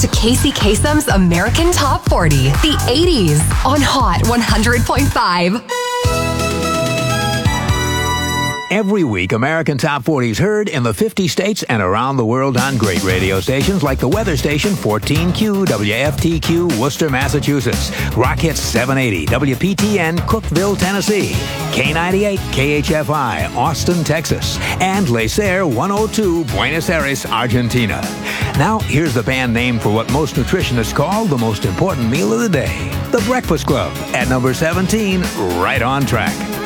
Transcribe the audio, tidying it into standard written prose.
to Casey Kasem's American Top 40, the 80s on Hot 100.5. Every week, American Top 40 is heard in the 50 states and around the world on great radio stations like the weather station 14Q, WFTQ, Worcester, Massachusetts, Rock Hits 780, WPTN, Cookeville, Tennessee, K98, KHFI, Austin, Texas, and Lacer 102, Buenos Aires, Argentina. Now, here's the band name for what most nutritionists call the most important meal of the day, The Breakfast Club, at number 17, right on track.